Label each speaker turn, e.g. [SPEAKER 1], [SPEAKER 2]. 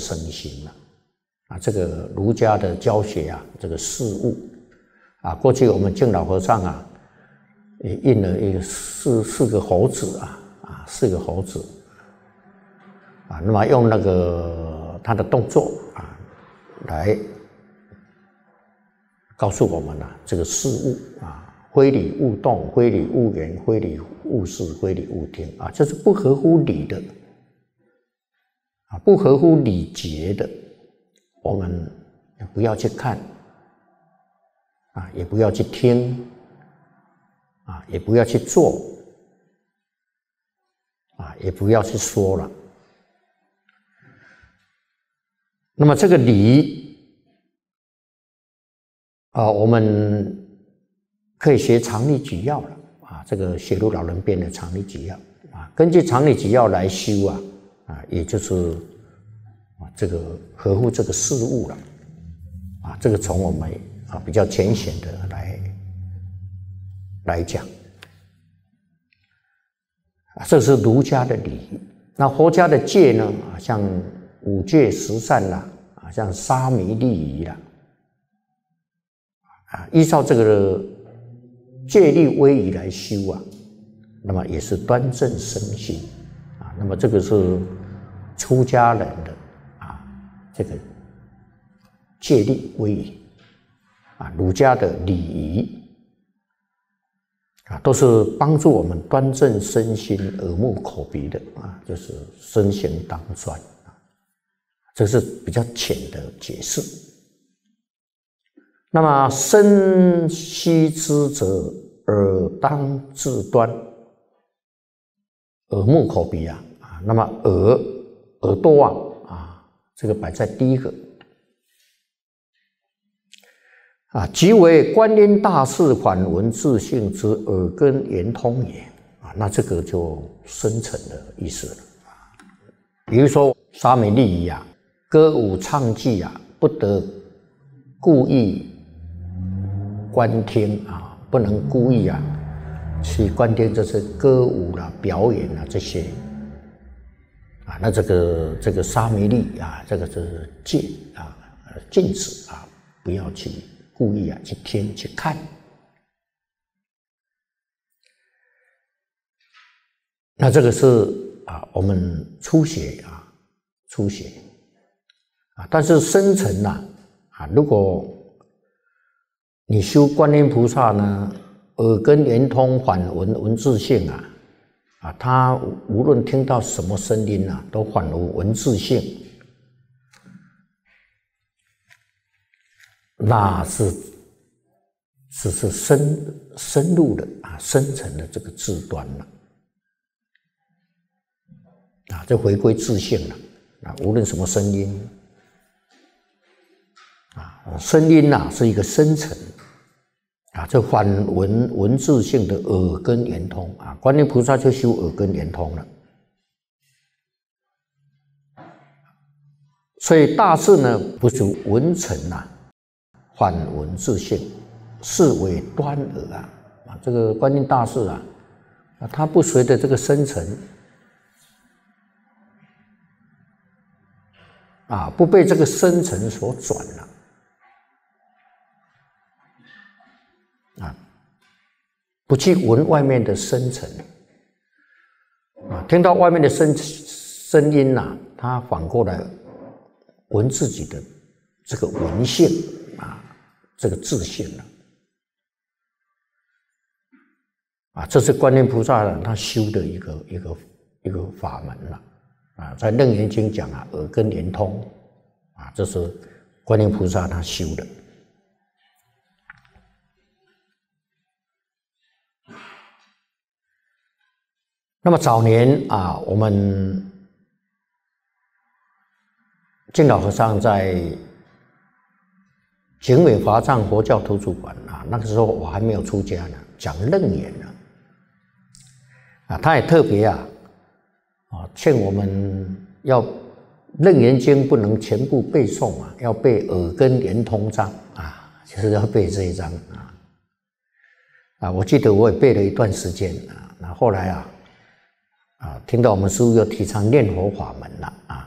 [SPEAKER 1] 身心了。这个儒家的教学啊，这个事物啊，过去我们敬老和尚啊，也印了一个四个猴子4个猴子那么用那个他的动作来告诉我们这个事物非礼勿动，非礼勿言，非礼勿视，非礼勿听就是不合乎理的不合乎礼节的，我们不要去看也不要去听也不要去做也不要去说了。那么这个礼我们可以学常理举要了这个学儒老人编的常理举要根据常理举要来修也就是这个合乎这个事物了这个从我们比较浅显的来讲这是儒家的礼。那佛家的戒呢像五戒十善像沙弥利仪依照这个戒律威仪来修那么也是端正身心那么这个是出家人的这个戒律威仪儒家的礼仪都是帮助我们端正身心、耳目口鼻的就是身行当专这是比较浅的解释。那么身须知则耳当自端，耳目口鼻那么耳朵这个摆在第一个即为观音大士反闻自性之耳根圆通也那这个就深层的意思了比如说沙弥利仪歌舞唱伎不得故意观听不能故意去观听这些歌舞表演这些那这个沙弥利这个是戒禁止不要去故意去听去看。那这个是我们初学但是深层如果你修观音菩萨呢，耳根圆通，反闻自性他无论听到什么声音都反闻自性，那是深入的深层的这个智端了这回归自性了无论什么声音声音是一个深层这反闻自性的耳根圆通观音菩萨就修耳根圆通了。所以大士呢不属文成反闻自性，是为端耳这个观音大士他不随着这个深层不被这个深层所转了不去闻外面的深层听到外面的声音他反过来闻自己的这个闻性这个自性这是观音菩萨他修的一个法门在楞严经讲耳根圆通这是观音菩萨他修的。那么早年我们净老和尚在景美华藏佛教图书馆那个时候我还没有出家呢，讲楞严他也特别劝我们要楞严经不能全部背诵要背耳根圆通章就是要背这一章我记得我也背了一段时间那后来听到我们师父又提倡念佛法门了